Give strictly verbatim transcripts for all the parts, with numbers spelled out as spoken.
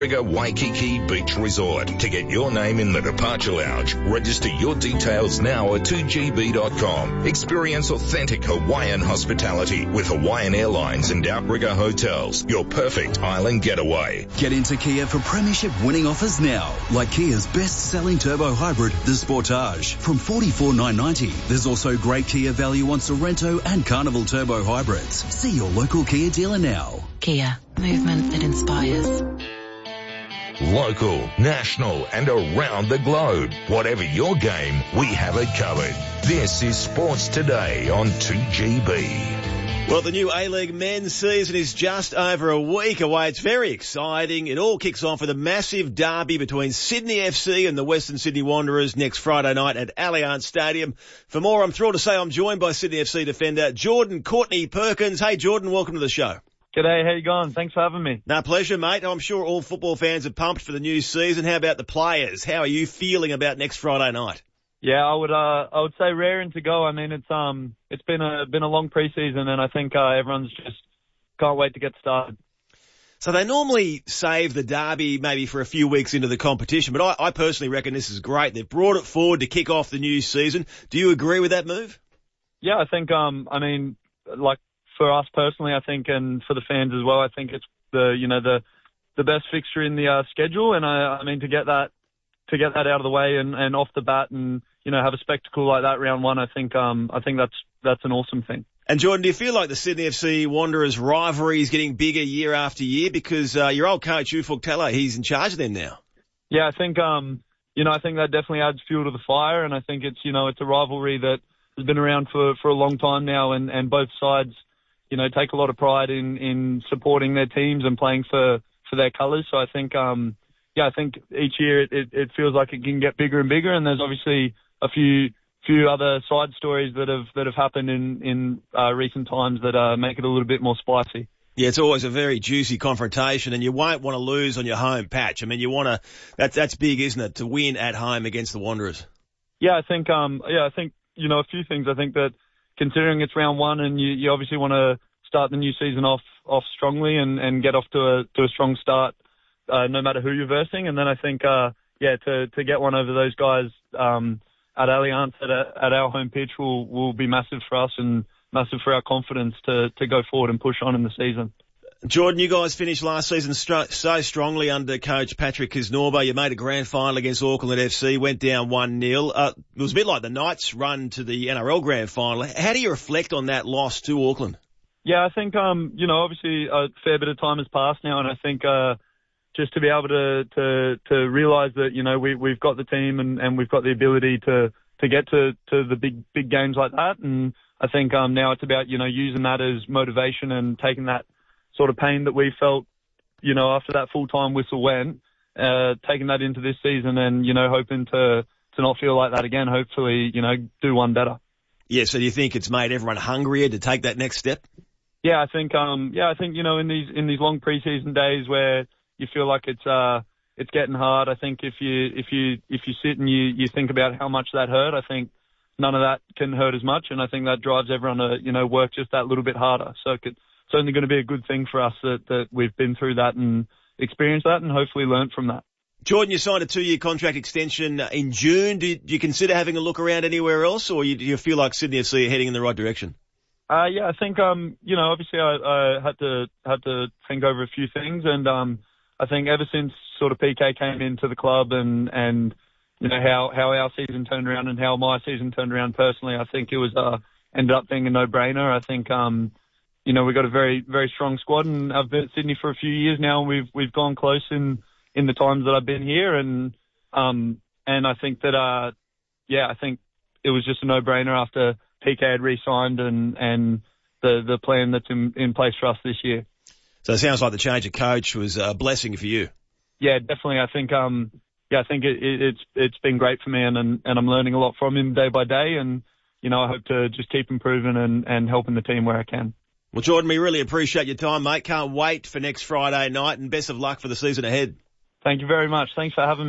Outrigger Waikiki Beach Resort. To get your name in the departure lounge, register your details now at two G B dot com. Experience authentic Hawaiian hospitality with Hawaiian Airlines and Outrigger Hotels. Your perfect island getaway. Get into Kia for premiership winning offers now, like Kia's best-selling turbo hybrid, the Sportage, from forty-four thousand nine hundred ninety dollars. There's also great Kia value on Sorrento and Carnival turbo hybrids. See your local Kia dealer now. Kia, movement that inspires. Local, national and around the globe. Whatever your game, we have it covered. This is Sports Today on two G B. Well, the new A-League men's season is just over a week away. It's very exciting. It all kicks off with a massive derby between Sydney F C and the Western Sydney Wanderers next Friday night at Allianz Stadium. For more, I'm thrilled to say I'm joined by Sydney F C defender Jordan Courtney Perkins. Hey, Jordan, welcome to the show. G'day, how you going? Thanks for having me. No, pleasure, mate. I'm sure all football fans are pumped for the new season. How about the players? How are you feeling about next Friday night? Yeah, I would, uh, I would say raring to go. I mean, it's, um, it's been a, been a long preseason and I think, uh, everyone's just can't wait to get started. So they normally save the derby maybe for a few weeks into the competition, but I, I personally reckon this is great. They've brought it forward to kick off the new season. Do you agree with that move? Yeah, I think, um, I mean, like, for us personally, I think, and for the fans as well, I think it's the, you know, the, the best fixture in the uh, schedule. And I, I mean, to get that, to get that out of the way and, and off the bat and, you know, have a spectacle like that round one, I think, um, I think that's, that's an awesome thing. And Jordan, do you feel like the Sydney F C Wanderers rivalry is getting bigger year after year? Because, uh, your old coach, Ufuk Talay, he's in charge of them now. Yeah, I think, um, you know, I think that definitely adds fuel to the fire. And I think it's, you know, it's a rivalry that has been around for, for a long time now and, and both sides, you know, take a lot of pride in, in supporting their teams and playing for, for their colours. So I think, um, yeah, I think each year it, it, it feels like it can get bigger and bigger. And there's obviously a few, few other side stories that have, that have happened in, in, uh, recent times that, uh, make it a little bit more spicy. Yeah, it's always a very juicy confrontation and you won't want to lose on your home patch. I mean, you want to, that's, that's big, isn't it, to win at home against the Wanderers? Yeah, I think, um, yeah, I think, you know, a few things. I think that, considering it's round one and you, you obviously want to start the new season off off strongly and, and get off to a to a strong start, uh, no matter who you're versing. And then I think, uh, yeah, to to get one over those guys um, at Allianz at, a, at our home pitch will will be massive for us and massive for our confidence to to go forward and push on in the season. Jordan, you guys finished last season stro- so strongly under coach Patrick Kisnorbo. You made a grand final against Auckland F C, went down one nil. Uh, it was a bit like the Knights' run to the N R L grand final. How do you reflect on that loss to Auckland? Yeah, I think, um, you know, obviously a fair bit of time has passed now, and I think uh, just to be able to to, to realise that, you know, we, we've got the team and, and we've got the ability to, to get to, to the big big games like that. And I think um, now it's about, you know, using that as motivation and taking that sort of pain that we felt, you know, after that full-time whistle went, uh, taking that into this season and, you know, hoping to, to not feel like that again, hopefully, you know, do one better. Yeah, so do you think it's made everyone hungrier to take that next step? Yeah, I think, um, yeah, I think, you know, in these, in these long preseason days where you feel like it's, uh, it's getting hard, I think if you, if you, if you sit and you, you think about how much that hurt, I think none of that can hurt as much. And I think that drives everyone to, you know, work just that little bit harder. So it could, it's only going to be a good thing for us that, that we've been through that and experienced that and hopefully learned from that. Jordan, you signed a two-year contract extension in June. Do you, do you consider having a look around anywhere else, or you, do you feel like Sydney F C are heading in the right direction? Uh, yeah, I think, um, you know, obviously I, I had to, had to think over a few things and, um, I think ever since sort of P K came into the club and, and, you know, how, how our season turned around and how my season turned around personally, I think it was, uh, ended up being a no-brainer. I think, um, you know, we've got a very, very strong squad and I've been at Sydney for a few years now and we've, we've gone close in, in the times that I've been here. And, um, and I think that, uh, yeah, I think it was just a no-brainer after P K had re-signed and, and the, the plan that's in, in place for us this year. So it sounds like the change of coach was a blessing for you. Yeah, definitely. I think, um, yeah, I think it, it, it's, it's been great for me and, and, and I'm learning a lot from him day by day. And, you know, I hope to just keep improving and, and helping the team where I can. Well, Jordan, we really appreciate your time, mate. Can't wait for next Friday night and best of luck for the season ahead. Thank you very much. Thanks for having me.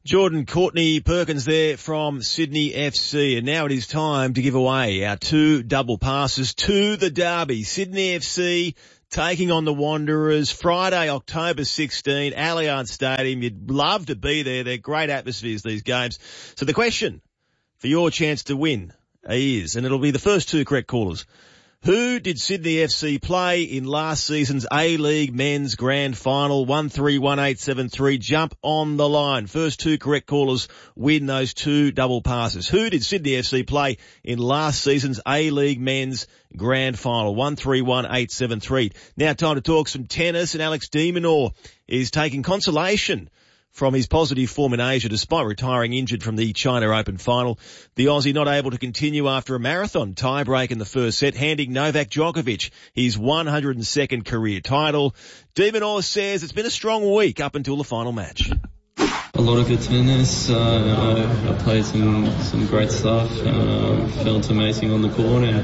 Jordan Courtney Perkins there from Sydney F C. And now it is time to give away our two double passes to the derby. Sydney F C taking on the Wanderers Friday, October sixteenth, Allianz Stadium. You'd love to be there. They're great atmospheres, these games. So the question for your chance to win is, and it'll be the first two correct callers, who did Sydney F C play in last season's A-League Men's Grand Final? one three one eight seven three. Jump on the line. First two correct callers win those two double passes. Who did Sydney F C play in last season's A-League Men's Grand Final? one three one eight seven three. Now time to talk some tennis, and Alex de Minaur is taking consolation from his positive form in Asia despite retiring injured from the China Open final. The Aussie not able to continue after a marathon tiebreak in the first set, handing Novak Djokovic his one hundred second career title. De Minaur says it's been a strong week up until the final match. A lot of good tennis. Uh, I, I played some some great stuff. Uh, felt amazing on the court, and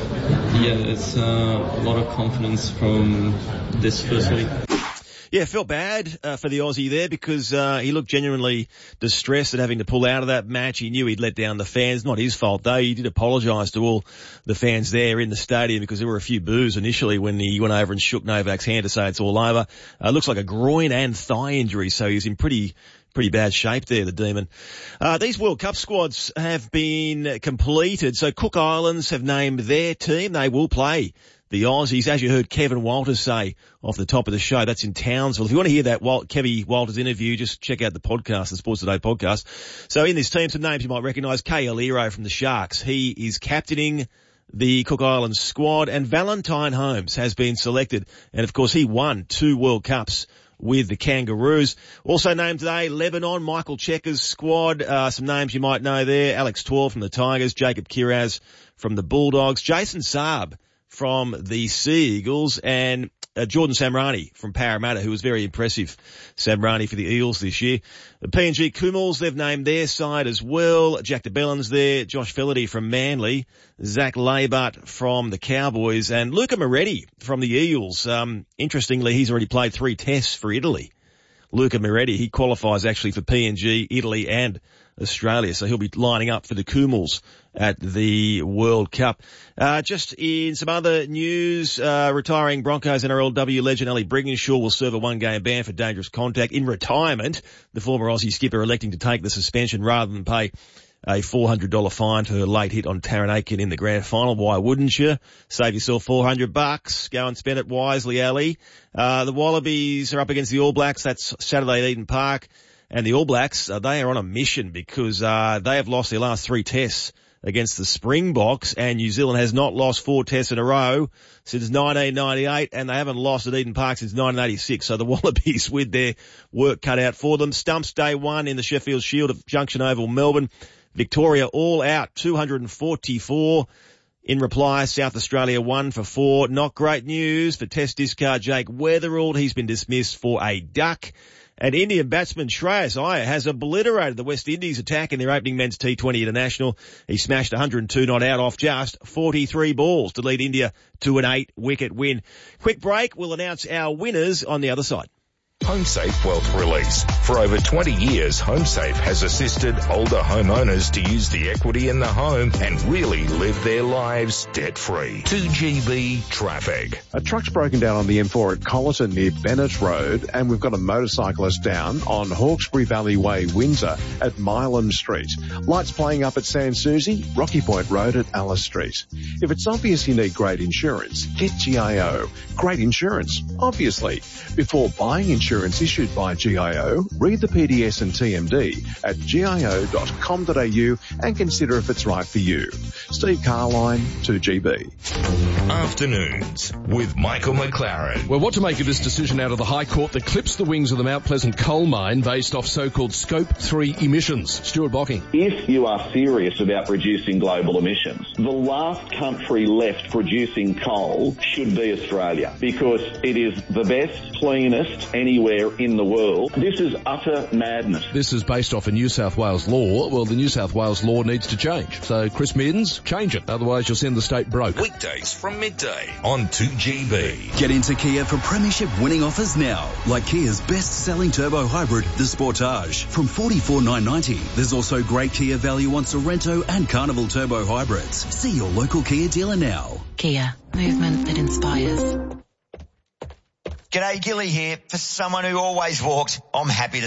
yeah, it's uh, a lot of confidence from this first week. Yeah, felt bad uh, for the Aussie there because uh, he looked genuinely distressed at having to pull out of that match. He knew he'd let down the fans. Not his fault, though. He did apologise to all the fans there in the stadium because there were a few boos initially when he went over and shook Novak's hand to say it's all over. Uh, looks like a groin and thigh injury, so he's in pretty pretty bad shape there, the Demon. Uh, these World Cup squads have been completed, so Cook Islands have named their team. They will play the Aussies, as you heard Kevin Walters say off the top of the show. That's in Townsville. If you want to hear that Walt, Kevy Walters interview, just check out the podcast, the Sports Today podcast. So in this team, some names you might recognise. Kay Aliro from the Sharks. He is captaining the Cook Islands squad, and Valentine Holmes has been selected. And of course, he won two World Cups with the Kangaroos. Also named today, Lebanon, Michael Checker's squad. Uh, some names you might know there. Alex Twelve from the Tigers, Jacob Kiraz from the Bulldogs, Jason Saab from the Sea Eagles, and uh, Jordan Samrani from Parramatta, who was very impressive, Samrani for the Eels this year. The P N G Kumals, they've named their side as well. Jack de Bellin's there, Josh Felaherty from Manly, Zach Labart from the Cowboys, and Luca Moretti from the Eels. Um, interestingly, he's already played three tests for Italy. Luca Moretti, he qualifies actually for P N G, Italy and Australia, so he'll be lining up for the Kumals at the World Cup. Uh, just in some other news, uh, retiring Broncos N R L W legend Ali Brigginshaw will serve a one-game ban for dangerous contact. In retirement, the former Aussie skipper electing to take the suspension rather than pay a four hundred dollars fine for her late hit on Taryn Aiken in the grand final. Why wouldn't you? Save yourself four hundred bucks. Go and spend it wisely, Ali. Uh, the Wallabies are up against the All Blacks. That's Saturday at Eden Park. And the All Blacks, uh, they are on a mission because uh, they have lost their last three tests against the Springboks, and New Zealand has not lost four tests in a row since nineteen ninety-eight, and they haven't lost at Eden Park since nineteen eighty-six. So the Wallabies with their work cut out for them. Stumps day one in the Sheffield Shield at Junction Oval, Melbourne. Victoria all out, two hundred forty-four. In reply, South Australia one for four. Not great news for Test discard Jake Weatherald. He's been dismissed for a duck. And Indian batsman Shreyas Iyer has obliterated the West Indies attack in their opening men's T twenty International. He smashed one hundred two not out off just forty-three balls to lead India to an eight wicket win. Quick break. We'll announce our winners on the other side. HomeSafe Wealth Release. For over twenty years, HomeSafe has assisted older homeowners to use the equity in the home and really live their lives debt-free. two G B traffic. A truck's broken down on the M four at Collerton near Bennett Road, and we've got a motorcyclist down on Hawkesbury Valley Way, Windsor at Milam Street. Lights playing up at Sans Souci, Rocky Point Road at Alice Street. If it's obvious you need great insurance, get G I O. Great insurance, obviously. Before buying insurance issued by G I O, read the P D S and T M D at G I O dot com dot A U and consider if it's right for you. Steve Carline, two G B. Afternoons with Michael McLaren. Well, what to make of this decision out of the High Court that clips the wings of the Mount Pleasant coal mine based off so-called Scope three emissions? Stuart Bocking. If you are serious about reducing global emissions, the last country left producing coal should be Australia, because it is the best, cleanest, any anywhere in the world. This is utter madness. This is based off a New South Wales law. Well, the New South Wales law needs to change. So, Chris Middens, change it. Otherwise, you'll send the state broke. Weekdays from midday on two G B. Get into Kia for premiership winning offers now, like Kia's best-selling turbo hybrid, the Sportage, from forty-four thousand nine hundred ninety dollars. There's also great Kia value on Sorrento and Carnival turbo hybrids. See your local Kia dealer now. Kia, movement that inspires. G'day, Gilly here. For someone who always walked, I'm happy to